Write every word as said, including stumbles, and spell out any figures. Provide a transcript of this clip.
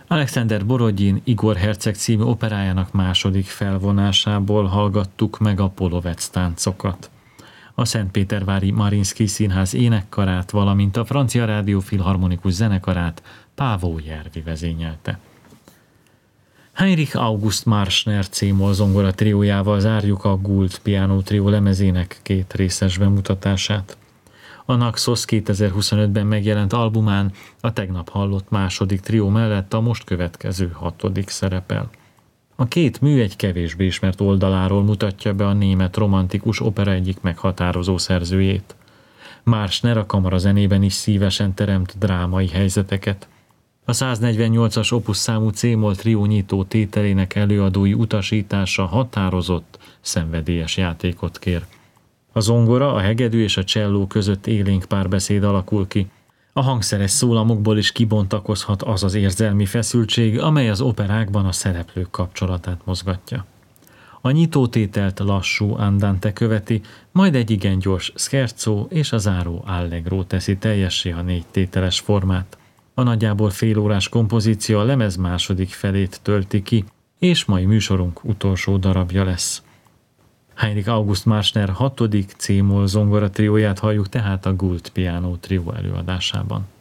Alexander Borodin Igor Herceg című operájának második felvonásából hallgattuk meg a Polovec táncokat. A Szentpétervári Mariinszkij Színház énekkarát, valamint a Francia Rádió Filharmonikus Zenekarát Pávó Jervi vezényelte. Heinrich August Marschner C-moll zongora triójával zárjuk a Gould piano trió lemezének két részes bemutatását. A Naxos kétezer-huszonötben megjelent albumán a tegnap hallott második trió mellett a most következő hatodik szerepel. A két mű egy kevésbé ismert oldaláról mutatja be a német romantikus opera egyik meghatározó szerzőjét. Marschner a kamarazenében is szívesen teremt drámai helyzeteket. A száznegyvennyolcas opus számú C-moll trió nyitó tételének előadói utasítása határozott, szenvedélyes játékot kér. A zongora, a hegedű és a cselló között élénk párbeszéd alakul ki. A hangszeres szólamokból is kibontakozhat az az érzelmi feszültség, amely az operákban a szereplők kapcsolatát mozgatja. A nyitótételt lassú andante követi, majd egy igen gyors scherzo és a záró allegro teszi teljessé a négy tételes formát. A nagyjából félórás kompozíció a lemez második felét tölti ki, és mai műsorunk utolsó darabja lesz. Heinrich August Marschner hatodik C-moll zongora trióját halljuk tehát a Gould piano trió előadásában.